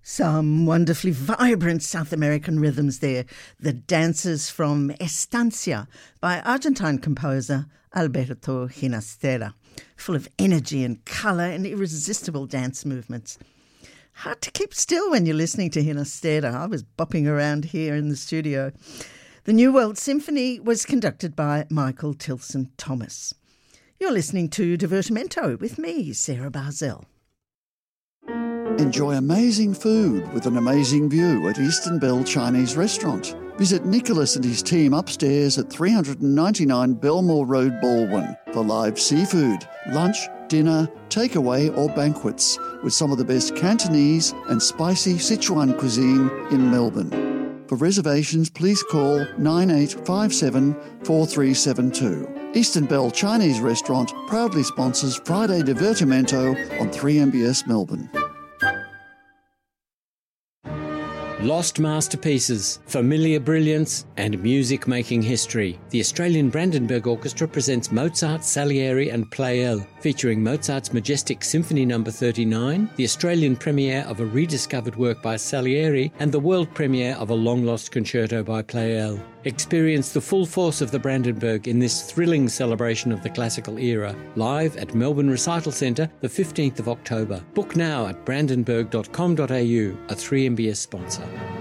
Some wonderfully vibrant South American rhythms there. The Dances from Estancia by Argentine composer Alberto Ginastera. Full of energy and colour and irresistible dance movements. Hard to keep still when you're listening to Ginastera. I was bopping around here in the studio. The New World Symphony was conducted by Michael Tilson Thomas. You're listening to Divertimento with me, Sarah Barzell. Enjoy amazing food with an amazing view at Eastern Bell Chinese Restaurant. Visit Nicholas and his team upstairs at 399 Belmore Road, Baldwin for live seafood, lunch, dinner, takeaway or banquets with some of the best Cantonese and spicy Sichuan cuisine in Melbourne. For reservations, please call 9857 4372. Eastern Bell Chinese Restaurant proudly sponsors Friday Divertimento on 3MBS Melbourne. Lost masterpieces, familiar brilliance, and music-making history. The Australian Brandenburg Orchestra presents Mozart, Salieri and Pleyel, featuring Mozart's majestic Symphony No. 39, the Australian premiere of a rediscovered work by Salieri, and the world premiere of a long-lost concerto by Pleyel. Experience the full force of the Brandenburg in this thrilling celebration of the classical era, live at Melbourne Recital Centre, the 15th of October. Book now at brandenburg.com.au, a 3MBS sponsor.